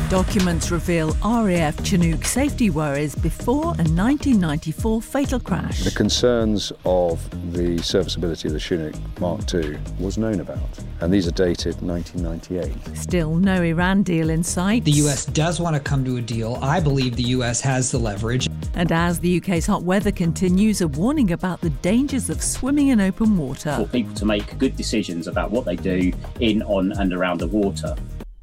Documents reveal RAF Chinook safety worries before a 1994 fatal crash. The concerns of the serviceability of the Chinook Mark II was known about, and these are dated 1998. Still no Iran deal in sight. The US does want to come to a deal. I believe the US has the leverage. And as the UK's hot weather continues, a warning about the dangers of swimming in open water. For people to make good decisions about what they do in, on and around the water.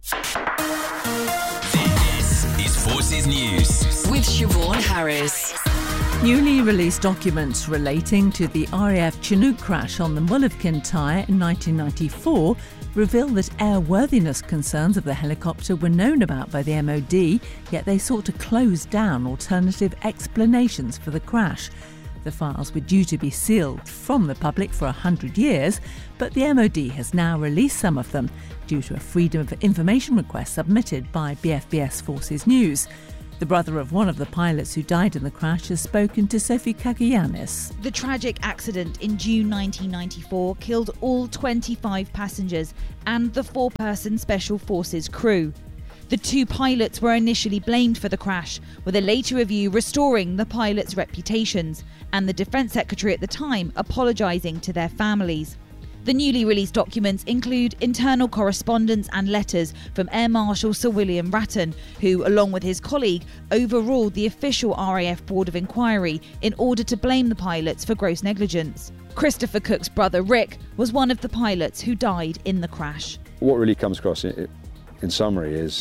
Forces News with Siobhan Harris. Newly released documents relating to the RAF Chinook crash on the Mull of Kintyre in 1994 reveal that airworthiness concerns of the helicopter were known about by the MOD, yet they sought to close down alternative explanations for the crash. The files were due to be sealed from the public for 100 years, but the MOD has now released some of them due to a Freedom of Information request submitted by BFBS Forces News. The brother of one of the pilots who died in the crash has spoken to Sophie Kakianis. The tragic accident in June 1994 killed all 25 passengers and the 4-person Special Forces crew. The 2 pilots were initially blamed for the crash, with a later review restoring the pilots' reputations and the Defence Secretary at the time apologising to their families. The newly released documents include internal correspondence and letters from Air Marshal Sir William Wratton, who, along with his colleague, overruled the official RAF Board of Inquiry in order to blame the pilots for gross negligence. Christopher Cook's brother Rick was one of the pilots who died in the crash. What really comes across in summary is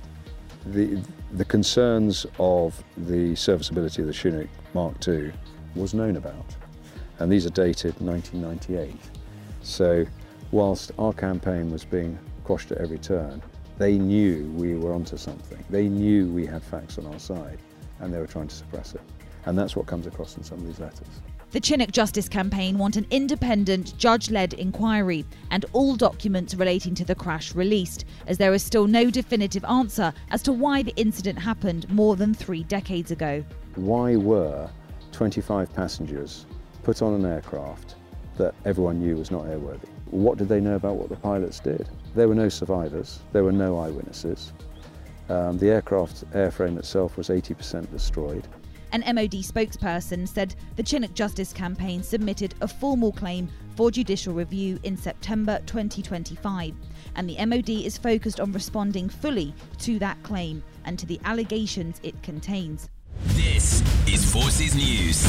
the concerns of the serviceability of the Chinook Mark II was known about, and these are dated 1998. So whilst our campaign was being quashed at every turn, they knew we were onto something. They knew we had facts on our side, and they were trying to suppress it. And that's what comes across in some of these letters. The Chinook Justice Campaign want an independent, judge-led inquiry and all documents relating to the crash released, as there is still no definitive answer as to why the incident happened more than 3 decades ago. Why were 25 passengers put on an aircraft that everyone knew was not airworthy? What did they know about what the pilots did? There were no survivors, there were no eyewitnesses. The aircraft airframe itself was 80% destroyed. An MOD spokesperson said the Chinook Justice Campaign submitted a formal claim for judicial review in September 2025, and the MOD is focused on responding fully to that claim and to the allegations it contains. This is Forces News.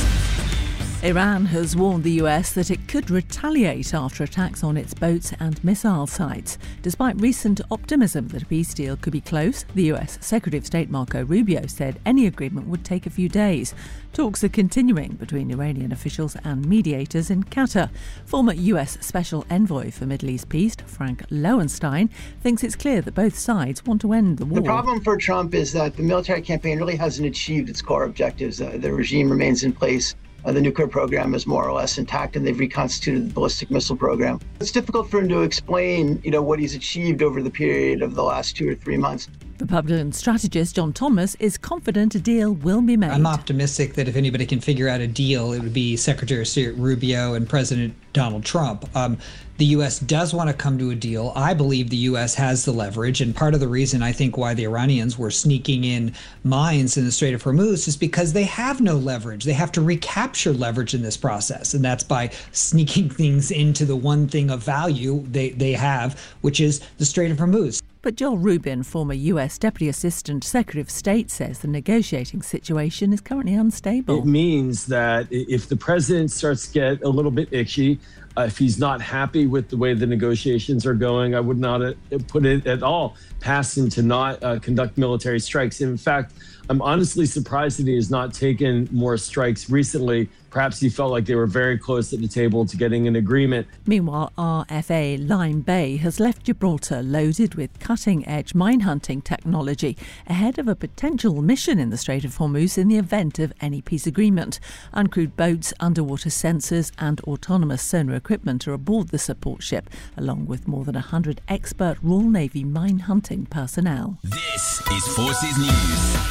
Iran has warned the US that it could retaliate after attacks on its boats and missile sites. Despite recent optimism that a peace deal could be close, the US Secretary of State Marco Rubio said any agreement would take a few days. Talks are continuing between Iranian officials and mediators in Qatar. Former US Special Envoy for Middle East Peace, Frank Lowenstein, thinks it's clear that both sides want to end the war. The problem for Trump is that the military campaign really hasn't achieved its core objectives. The regime remains in place. The nuclear program is more or less intact, and they've reconstituted the ballistic missile program. It's difficult for him to explain, what he's achieved over the period of the last 2 or 3 months. Republican strategist John Thomas is confident a deal will be made. I'm optimistic that if anybody can figure out a deal, it would be Secretary of State Rubio and President Donald Trump. The U.S. does want to come to a deal. I believe the U.S. has the leverage, and part of the reason I think why the Iranians were sneaking in mines in the Strait of Hormuz is because they have no leverage. They have to recapture leverage in this process, and that's by sneaking things into the one thing of value they have, which is the Strait of Hormuz. But Joel Rubin, former US Deputy Assistant Secretary of State, says the negotiating situation is currently unstable. It means that if the president starts to get a little bit itchy, if he's not happy with the way the negotiations are going, I would not put it at all past him to not conduct military strikes. In fact, I'm honestly surprised that he has not taken more strikes recently. Perhaps he felt like they were very close at the table to getting an agreement. Meanwhile, RFA Lyme Bay has left Gibraltar loaded with cutting-edge mine hunting technology ahead of a potential mission in the Strait of Hormuz in the event of any peace agreement. Uncrewed boats, underwater sensors and autonomous sonar equipment are aboard the support ship, along with more than 100 expert Royal Navy mine hunting personnel. This is Forces News.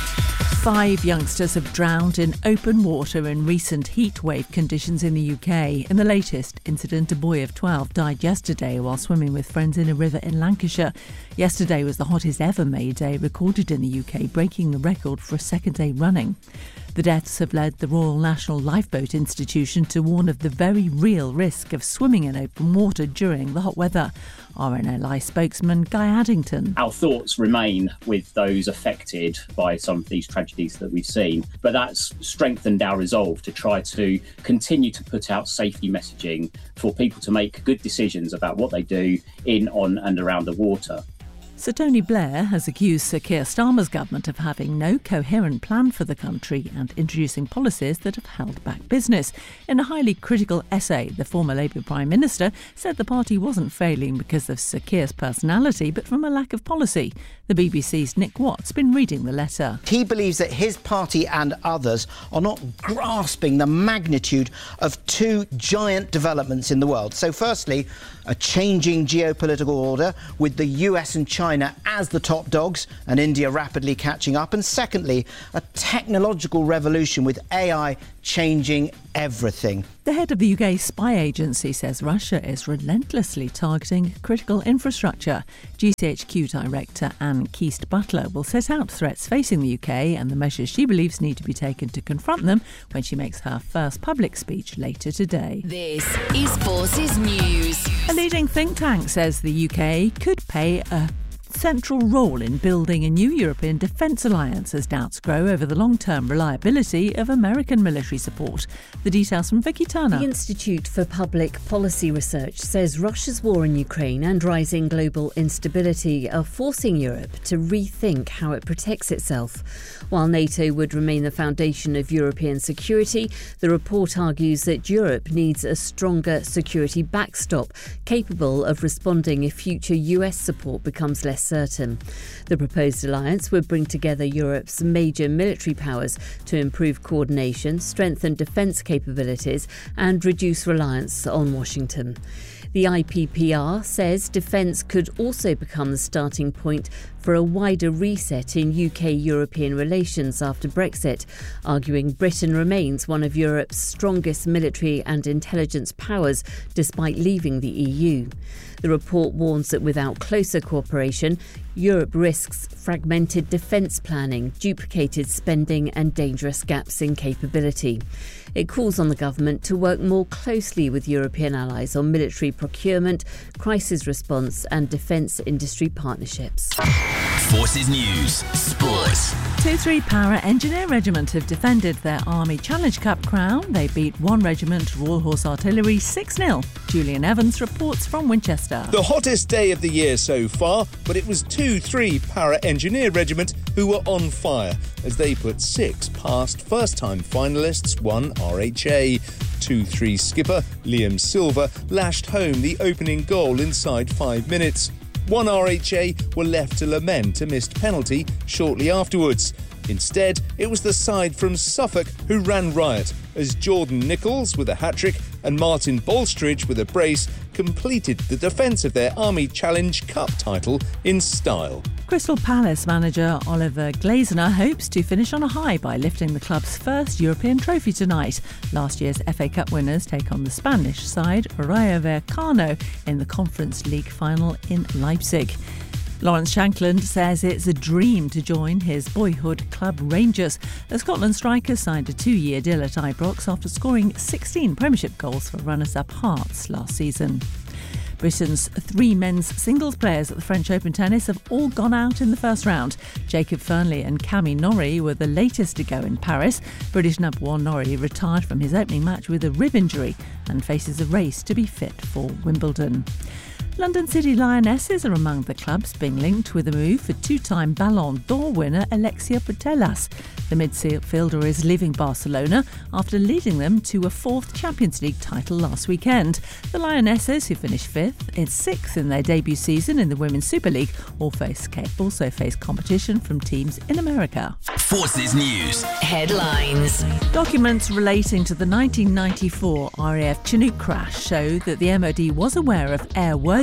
5 youngsters have drowned in open water in recent heatwave conditions in the UK. In the latest incident, a boy of 12 died yesterday while swimming with friends in a river in Lancashire. Yesterday was the hottest ever May Day recorded in the UK, breaking the record for a second day running. The deaths have led the Royal National Lifeboat Institution to warn of the very real risk of swimming in open water during the hot weather. RNLI spokesman Guy Addington. Our thoughts remain with those affected by some of these tragedies that we've seen, but that's strengthened our resolve to try to continue to put out safety messaging for people to make good decisions about what they do in, on and around the water. Sir Tony Blair has accused Sir Keir Starmer's government of having no coherent plan for the country and introducing policies that have held back business. In a highly critical essay, the former Labour Prime Minister said the party wasn't failing because of Sir Keir's personality, but from a lack of policy. The BBC's Nick Watt's been reading the letter. He believes that his party and others are not grasping the magnitude of two giant developments in the world. So firstly, a changing geopolitical order with the US and China as the top dogs and India rapidly catching up. And secondly, a technological revolution with AI changing everything. The head of the UK spy agency says Russia is relentlessly targeting critical infrastructure. GCHQ director Anne Keast-Butler will set out threats facing the UK and the measures she believes need to be taken to confront them when she makes her first public speech later today. This is Forces News. A leading think tank says the UK could play a central role in building a new European defence alliance as doubts grow over the long-term reliability of American military support. The details from Vicky Turner. The Institute for Public Policy Research says Russia's war in Ukraine and rising global instability are forcing Europe to rethink how it protects itself. While NATO would remain the foundation of European security, the report argues that Europe needs a stronger security backstop capable of responding if future US support becomes less certain. The proposed alliance would bring together Europe's major military powers to improve coordination, strengthen defence capabilities and reduce reliance on Washington. The IPPR says defence could also become the starting point for a wider reset in UK-European relations after Brexit, arguing Britain remains one of Europe's strongest military and intelligence powers despite leaving the EU. The report warns that without closer cooperation, Europe risks fragmented defence planning, duplicated spending and dangerous gaps in capability. It calls on the government to work more closely with European allies on military procurement, crisis response and defence industry partnerships. Forces News Sports. 2-3 Para Engineer Regiment have defended their Army Challenge Cup crown. They beat 1 Regiment Royal Horse Artillery 6-0. Julian Evans reports from Winchester. The hottest day of the year so far, but it was 2-3 Para Engineer Regiment who were on fire as they put 6 past first-time finalists 1 RHA. 2-3 skipper Liam Silver lashed home the opening goal inside 5 minutes. 1 RHA were left to lament a missed penalty shortly afterwards. Instead, it was the side from Suffolk who ran riot as Jordan Nichols with a hat-trick and Martin Bolstridge with a brace completed the defence of their Army Challenge Cup title in style. Crystal Palace manager Oliver Glasner hopes to finish on a high by lifting the club's first European trophy tonight. Last year's FA Cup winners take on the Spanish side Rayo Vallecano in the Conference League final in Leipzig. Lawrence Shankland says it's a dream to join his boyhood club Rangers. The Scotland striker signed a 2-year deal at Ibrox after scoring 16 Premiership goals for runners-up Hearts last season. Britain's 3 men's singles players at the French Open tennis have all gone out in the first round. Jacob Fernley and Cammy Norrie were the latest to go in Paris. British number 1 Norrie retired from his opening match with a rib injury and faces a race to be fit for Wimbledon. London City Lionesses are among the clubs being linked with a move for 2-time Ballon d'Or winner Alexia Putellas. The midfielder is leaving Barcelona after leading them to a 4th Champions League title last weekend. The Lionesses, who finished 5th and 6th in their debut season in the Women's Super League, also face competition from teams in America. Forces News Headlines. Documents relating to the 1994 RAF Chinook crash show that the MOD was aware of airworthiness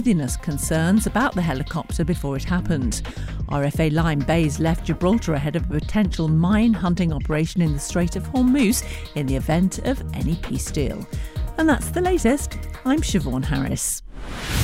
airworthiness concerns about the helicopter before it happened. RFA Lime Bays left Gibraltar ahead of a potential mine hunting operation in the Strait of Hormuz in the event of any peace deal. And that's the latest. I'm Siobhan Harris.